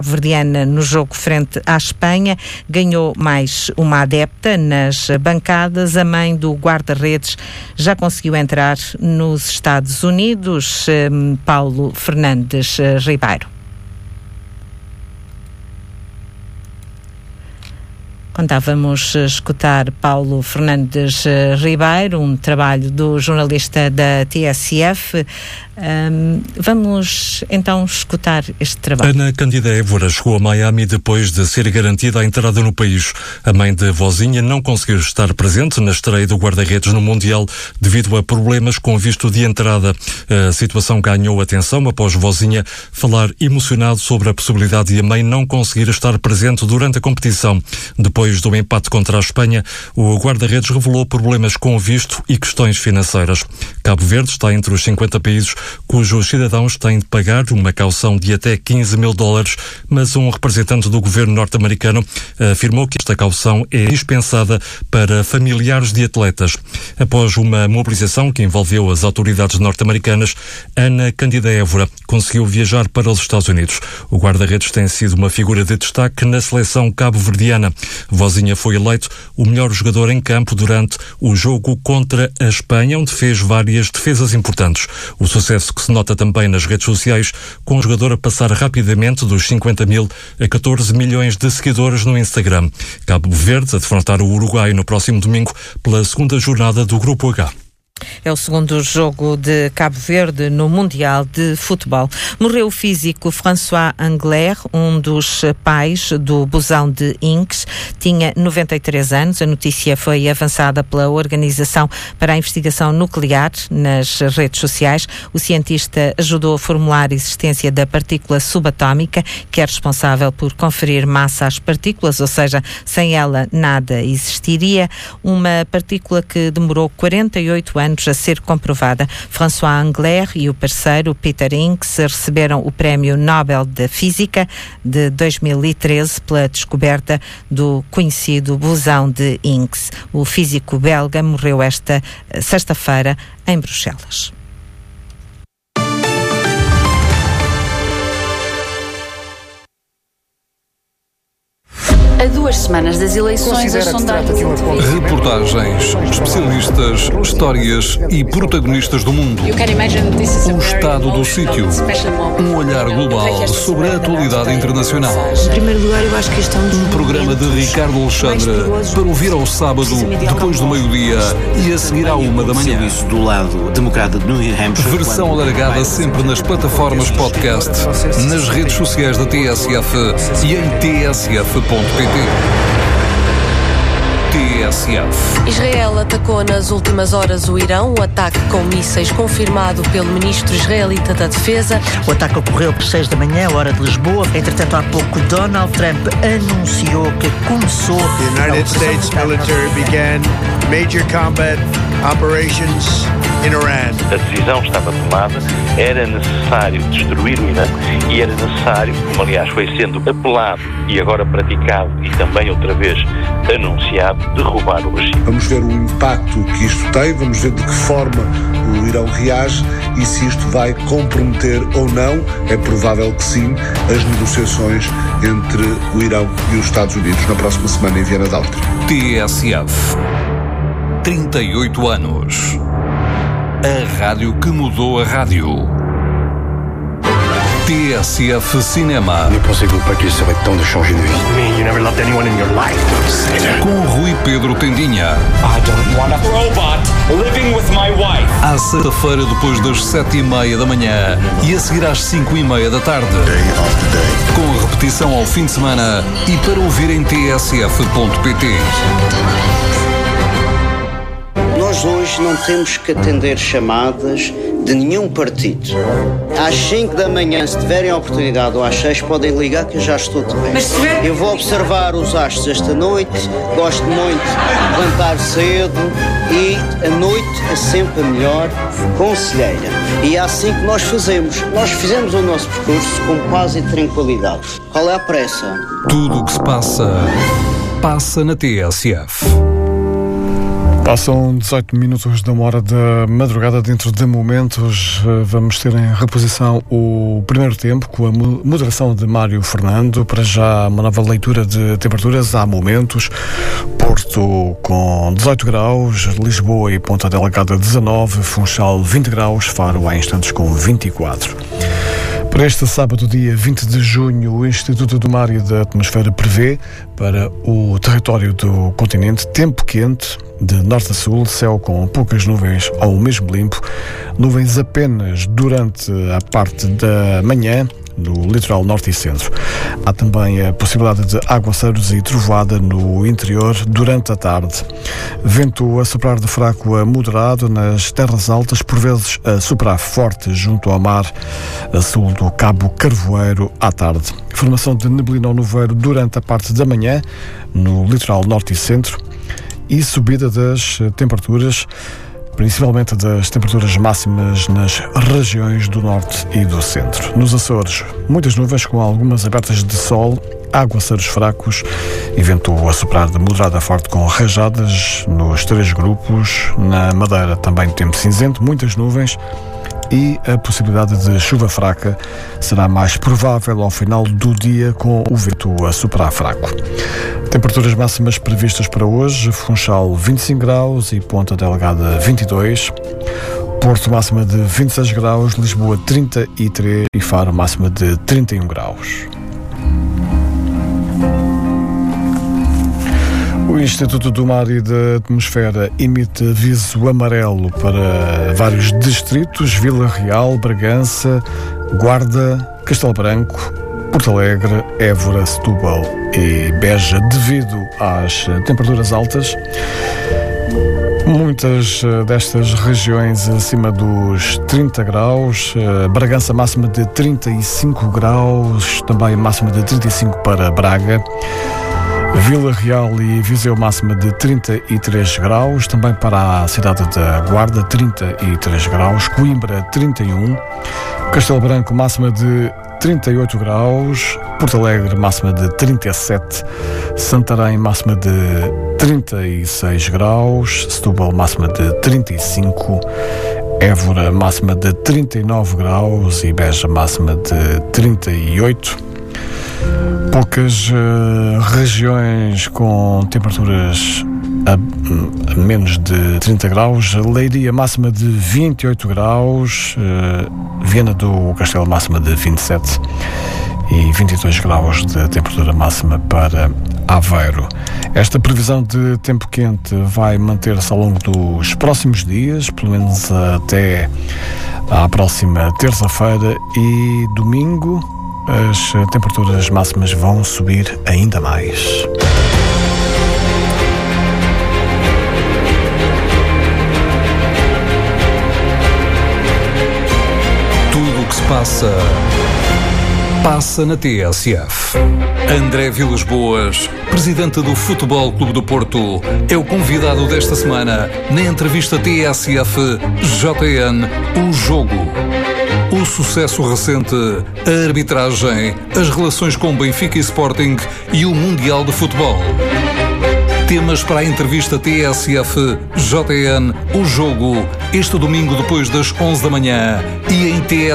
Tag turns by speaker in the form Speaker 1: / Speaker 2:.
Speaker 1: verdiana no jogo frente à Espanha, ganhou mais uma adepta nas bancadas. A mãe do guarda-redes já conseguiu entrar nos Estados Unidos, Paulo Fernandes Ribeiro. Contávamos escutar Paulo Fernandes Ribeiro, um trabalho do jornalista da TSF. Vamos então escutar este trabalho.
Speaker 2: Ana Cândida Évora chegou a Miami depois de ser garantida a entrada no país. A mãe de Vozinha não conseguiu estar presente na estreia do guarda-redes no Mundial devido a problemas com visto de entrada. A situação ganhou atenção após Vozinha falar emocionado sobre a possibilidade de a mãe não conseguir estar presente durante a competição. Depois do empate contra a Espanha, o guarda-redes revelou problemas com visto e questões financeiras. Cabo Verde está entre os 50 países cujos cidadãos têm de pagar uma caução de até $15 mil, mas um representante do governo norte-americano afirmou que esta caução é dispensada para familiares de atletas. Após uma mobilização que envolveu as autoridades norte-americanas, Ana Cândida Évora conseguiu viajar para os Estados Unidos. O guarda-redes tem sido uma figura de destaque na seleção cabo-verdiana. Vozinha foi eleito o melhor jogador em campo durante o jogo contra a Espanha, onde fez várias defesas importantes. O sucesso que se nota também nas redes sociais, com o jogador a passar rapidamente dos 50 mil a 14 milhões de seguidores no Instagram. Cabo Verde a defrontar o Uruguai no próximo domingo pela segunda jornada do Grupo H.
Speaker 1: É o segundo jogo de Cabo Verde no Mundial de Futebol. Morreu o físico François Angler, um dos pais do busão de Inks. Tinha 93 anos. A notícia foi avançada pela Organização para a Investigação Nuclear nas redes sociais. O cientista ajudou a formular a existência da partícula subatómica, que é responsável por conferir massa às partículas, ou seja, sem ela nada existiria. Uma partícula que demorou 48 anos a ser comprovada. François Angler e o parceiro Peter Inks receberam o Prémio Nobel da Física de 2013 pela descoberta do conhecido busão de Inks. O físico belga morreu esta sexta-feira em Bruxelas.
Speaker 3: A 2 semanas das eleições, as sondagens...
Speaker 4: Reportagens, especialistas, histórias e protagonistas do mundo. O estado do sítio. Um olhar global sobre a atualidade internacional.
Speaker 3: Em primeiro lugar, eu acho que isto é
Speaker 4: Um programa de Ricardo Alexandre para ouvir ao sábado, depois do meio-dia e a seguir à 1 da manhã.
Speaker 5: Do lado democrata de New Hampshire.
Speaker 4: Versão alargada sempre nas plataformas podcast, nas redes sociais da TSF e em tsf.pt. TSF.
Speaker 3: Israel atacou nas últimas horas o Irão, um ataque com mísseis confirmado pelo ministro israelita da Defesa.
Speaker 6: O ataque ocorreu por 6 da manhã, hora de Lisboa. Entretanto, há pouco, Donald Trump anunciou que começou...
Speaker 7: The United States military began major combat operations in Iran.
Speaker 8: A decisão estava tomada, era necessário destruir o Irã e era necessário, como aliás foi sendo apelado e agora praticado e também outra vez anunciado, derrubar o regime.
Speaker 9: Vamos ver o impacto que isto tem, vamos ver de que forma o Irão reage e se isto vai comprometer ou não, é provável que sim, as negociações entre o Irão e os Estados Unidos na próxima semana em Viana do Áustria.
Speaker 4: TSF. 38 anos. A rádio que mudou a rádio. TSF Cinema.
Speaker 10: Ne pensez-vous pas qu'il serait temps de changer de vie?
Speaker 7: mean you never loved anyone in your life.
Speaker 4: Com Rui Pedro Tendinha.
Speaker 10: I don't want a robot living with my wife.
Speaker 4: À sexta-feira, depois das 7h30 da manhã e a seguir às 5h30 da tarde. Com repetição ao fim de semana e para ouvir em tsf.pt.
Speaker 11: Nós hoje não temos que atender chamadas de nenhum partido. Às 5 da manhã, se tiverem a oportunidade, ou às 6, podem ligar que eu já estou de pé. Eu vou observar os astros esta noite, gosto muito de levantar cedo e a noite é sempre a melhor conselheira. E é assim que nós fazemos. Nós fizemos o nosso percurso com paz e tranquilidade. Qual é a pressa?
Speaker 4: Tudo o que se passa, passa na TSF.
Speaker 12: Passam 18 minutos de uma hora da madrugada. Dentro de momentos vamos ter em reposição o primeiro tempo com a moderação de Mário Fernando. Para já uma nova leitura de temperaturas. Há momentos: Porto com 18 graus, Lisboa e Ponta Delgada 19, Funchal 20 graus, Faro há instantes com 24. Para este sábado, dia 20 de junho, o Instituto do Mar e da Atmosfera prevê para o território do continente tempo quente, de norte a sul, céu com poucas nuvens ou mesmo limpo, nuvens apenas durante a parte da manhã no litoral norte e centro. Há também a possibilidade de aguaceiros e trovoada no interior durante a tarde. Vento a soprar de fraco a moderado nas terras altas, por vezes a soprar forte junto ao mar a sul do Cabo Carvoeiro à tarde. Formação de neblina ou nevoeiro durante a parte da manhã no litoral norte e centro e subida das temperaturas, principalmente das temperaturas máximas nas regiões do norte e do centro. Nos Açores, muitas nuvens com algumas abertas de sol, aguaceiros fracos e vento a soprar de moderado a forte com rajadas nos três grupos. Na Madeira também tempo cinzento, muitas nuvens e a possibilidade de chuva fraca será mais provável ao final do dia com o vento a soprar fraco. Temperaturas máximas previstas para hoje: Funchal 25 graus e Ponta Delgada 22, Porto máxima de 26 graus, Lisboa 33 e Faro máxima de 31 graus. O Instituto do Mar e da Atmosfera emite aviso amarelo para vários distritos: Vila Real, Bragança, Guarda, Castelo Branco, Porto Alegre, Évora, Setúbal e Beja, devido às temperaturas altas. Muitas destas regiões acima dos 30 graus, Bragança máxima de 35 graus, também máxima de 35 para Braga. Vila Real e Viseu máxima de 33 graus, também para a cidade da Guarda 33 graus, Coimbra 31, Castelo Branco máxima de 38 graus, Porto Alegre máxima de 37, Santarém máxima de 36 graus, Setúbal máxima de 35, Évora máxima de 39 graus e Beja máxima de 38. Poucas regiões com temperaturas a menos de 30 graus. Leiria máxima de 28 graus, Viana do Castelo máxima de 27 e 22 graus de temperatura máxima para Aveiro. Esta previsão de tempo quente vai manter-se ao longo dos próximos dias, pelo menos até à próxima terça-feira e domingo. As temperaturas máximas vão subir ainda mais.
Speaker 4: Tudo o que se passa, passa na TSF. André Vilas Boas, presidente do Futebol Clube do Porto, é o convidado desta semana na entrevista TSF JN, o jogo. O sucesso recente, a arbitragem, as relações com Benfica e Sporting e o Mundial de Futebol. Temas para a entrevista TSF JN, o jogo, este domingo depois das 11 da manhã e em TSF.